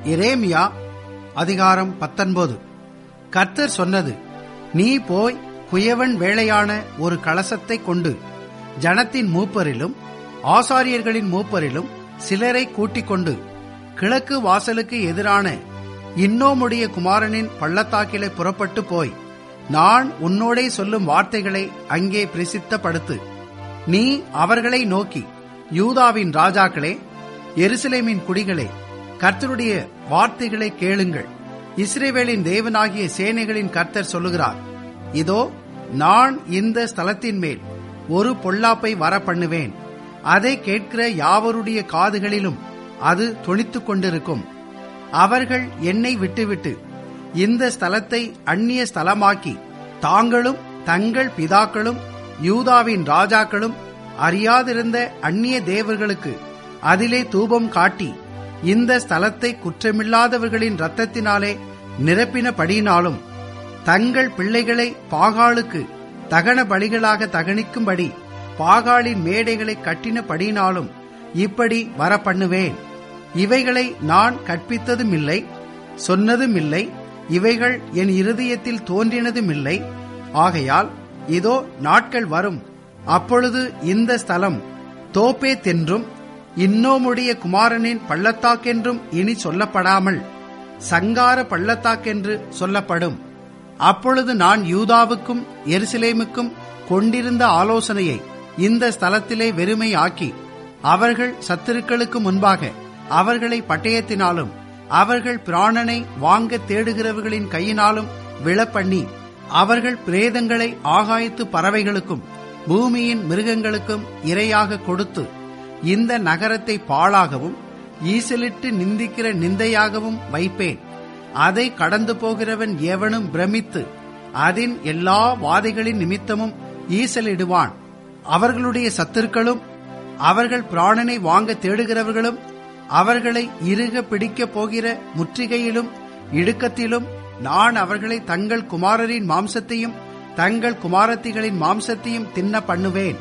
எரேமியா அதிகாரம் 19. கர்த்தர் சொன்னது: நீ போய் குயவன் வேலையான ஒரு கலசத்தை கொண்டு ஜனத்தின் மூப்பரிலும் ஆசாரியர்களின் மூப்பரிலும் சிலரை கூட்டிக் கொண்டு கிழக்கு வாசலுக்கு எதிரான இன்னோமுடைய குமாரனின் பள்ளத்தாக்கிலே புறப்பட்டு போய் நான் உன்னோடே சொல்லும் வார்த்தைகளை அங்கே பிரசித்தப்படுத்து. நீ அவர்களை நோக்கி, யூதாவின் ராஜாக்களே, எருசலேமின் குடிகளே, கர்த்தருடைய வார்த்தைகளை கேளுங்கள். இஸ்ரவேலின் தேவனாகிய சேனைகளின் கர்த்தர் சொல்லுகிறார்: இதோ, நான் இந்த ஸ்தலத்தின் மேல் ஒரு பொல்லாப்பை வர பண்ணுவேன். அதை கேட்கிற யாவருடைய காதுகளிலும் அது தொனித்துக் கொண்டிருக்கும். அவர்கள் என்னை விட்டுவிட்டு இந்த ஸ்தலத்தை அந்நிய ஸ்தலமாக்கி தாங்களும் தங்கள் பிதாக்களும் யூதாவின் ராஜாக்களும் அறியாதிருந்த அந்நிய தேவர்களுக்கு அதிலே தூபம் காட்டி இந்த ஸ்தலத்தை குற்றமில்லாதவர்களின் இரத்தத்தினாலே நிரப்பினபடியினாலும் தங்கள் பிள்ளைகளை பாகாலுக்கு தகன பலிகளாக தகனிக்கும்படி பாகாலின் மேடைகளை கட்டினபடியினாலும் இப்படி வர பண்ணுவேன். இவைகளை நான் கற்பித்ததும் இல்லை, சொன்னதும் இல்லை, இவைகள் என் இருதயத்தில் தோன்றினதும் இல்லை. ஆகையால் இதோ நாட்கள் வரும், அப்பொழுது இந்த ஸ்தலம் தோப்பேத் என்றும் இன்னோமுடைய குமாரனின் பள்ளத்தாக்கென்றும் இனி சொல்லப்படாமல் சங்கார பள்ளத்தாக்கென்று சொல்லப்படும். அப்பொழுது நான் யூதாவுக்கும் எருசலேமுக்கும் கொண்டிருந்த ஆலோசனையை இந்த ஸ்தலத்திலே வெறுமை ஆக்கி அவர்கள் சத்துருக்களுக்கு முன்பாக அவர்களை பட்டயத்தினாலும் அவர்கள் பிராணனை வாங்க தேடுகிறவர்களின் கையினாலும் விழப்பண்ணி அவர்கள் பிரேதங்களை ஆகாயத்து பறவைகளுக்கும் பூமியின் மிருகங்களுக்கும் இரையாக கொடுத்து இந்த நகரத்தை பாழாகவும் ஈசலிட்டு நிந்திக்கிற நிந்தையாகவும் வைப்பேன். அதை கடந்து போகிறவன் எவனும் பிரமித்து அதன் எல்லா வாதைகளின் நிமித்தமும் ஈசலிடுவான். அவர்களுடைய சத்துருக்களும் அவர்கள் பிராணனை வாங்க தேடுகிறவர்களும் அவர்களை இறுக பிடிக்கப் போகிற முற்றுகையிலும் இடுக்கத்திலும் நான் அவர்களை தங்கள் குமாரரின் மாம்சத்தையும் தங்கள் குமாரத்திகளின் மாம்சத்தையும் தின்ன பண்ணுவேன்.